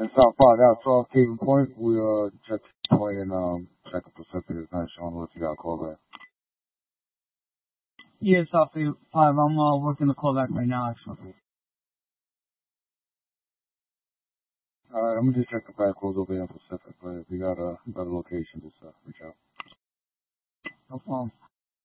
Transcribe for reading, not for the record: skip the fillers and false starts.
And South 5, that's 12 Cleveland Point. We check Point and check Pacific. It's not showing what you got a call back. Yeah, South 5. I'm working the call back right now, actually. Alright, I'm gonna just check the back calls over here in Pacific, but if you got a better location, just reach out. No problem.